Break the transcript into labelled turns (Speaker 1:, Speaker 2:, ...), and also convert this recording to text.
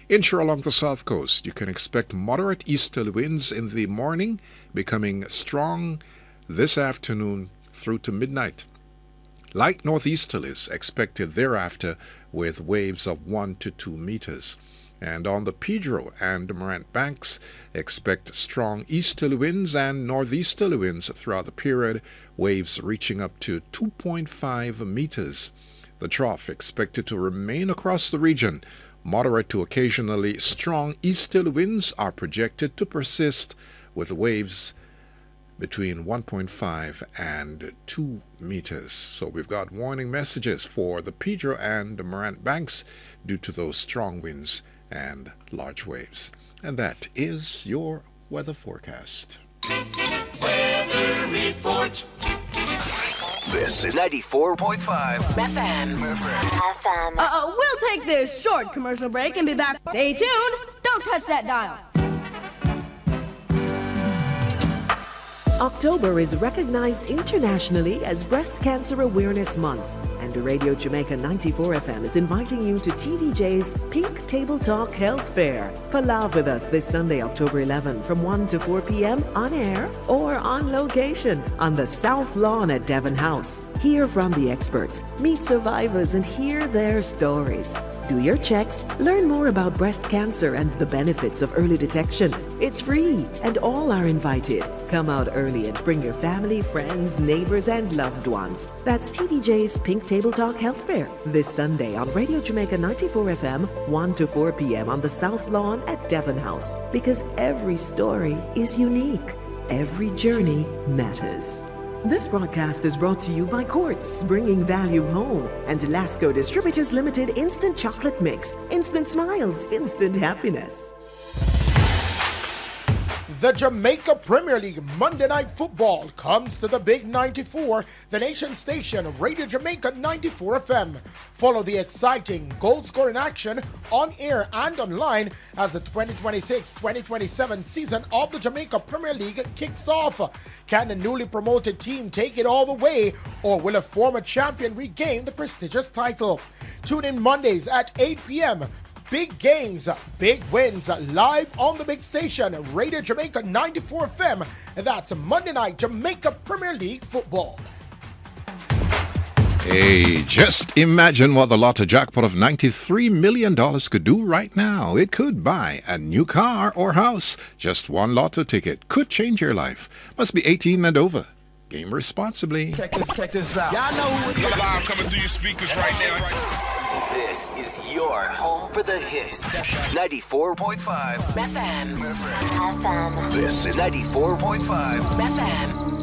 Speaker 1: Inshore along the south coast, you can expect moderate easterly winds in the morning, becoming strong this afternoon through to midnight. Light northeasterlies expected thereafter with waves of 1 to 2 meters. And on the Pedro and Morant Banks, expect strong easterly winds and northeasterly winds throughout the period, waves reaching up to 2.5 meters. The trough expected to remain across the region. Moderate to occasionally strong easterly winds are projected to persist, with waves between 1.5 and 2 meters. So we've got warning messages for the Pedro and Morant Banks due to those strong winds and large waves. And that is your weather forecast.
Speaker 2: Weather Report. This is 94.5 FM.
Speaker 3: We'll take this short commercial break and be back. Stay tuned. Don't touch that dial.
Speaker 4: October is recognized internationally as Breast Cancer Awareness Month, and Radio Jamaica 94 FM is inviting you to TVJ's Pink Table Talk Health Fair. Palav with us this Sunday, October 11, from 1 to 4 p.m. on air or on location on the South Lawn at Devon House. Hear from the experts, meet survivors, and hear their stories. Do your checks, learn more about breast cancer and the benefits of early detection. It's free, and all are invited. Come out early and bring your family, friends, neighbors, and loved ones. That's TVJ's Pink Table Talk Health Fair this Sunday on Radio Jamaica 94 FM, 1 to 4 p.m. on the South Lawn at Devon House. Because every story is unique. Every journey matters. This broadcast is brought to you by Quartz, bringing value home, and Lasco Distributors Limited Instant Chocolate Mix. Instant smiles, instant happiness.
Speaker 5: The Jamaica Premier League Monday Night Football comes to the Big 94, the nation station, Radio Jamaica 94 FM. Follow the exciting goal-scoring action on air and online as the 2026-2027 season of the Jamaica Premier League kicks off. Can the newly promoted team take it all the way, or will a former champion regain the prestigious title? Tune in Mondays at 8 p.m. Big games, big wins, live on the big station, Radio Jamaica 94 FM. That's Monday Night Jamaica Premier League Football.
Speaker 1: Hey, just imagine what the Lotto jackpot of $93 million could do right now. It could buy a new car or house. Just one Lotto ticket could change your life. Must be 18 and over. Game responsibly.
Speaker 6: Check this out. Y'all know who it is.
Speaker 2: Live coming through your speakers right now. This is your home for the hits. 94.5 FM. This is 94.5 FM.